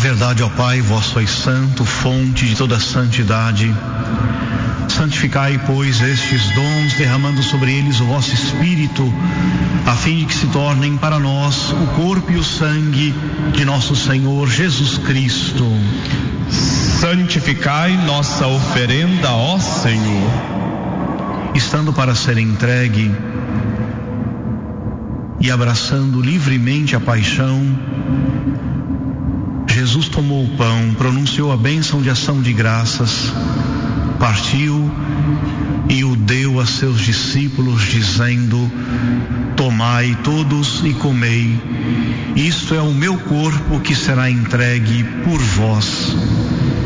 verdade, ó Pai, vós sois santo, fonte de toda santidade. Santificai, pois, estes dons, derramando sobre eles o vosso Espírito, a fim de que se tornem para nós o corpo e o sangue de nosso Senhor Jesus Cristo. Santificai nossa oferenda, ó Senhor. Estando para ser entregue e abraçando livremente a paixão, Jesus tomou o pão, pronunciou a bênção de ação de graças, partiu e o deu a seus discípulos, dizendo: tomai todos e comei, isto é o meu corpo que será entregue por vós.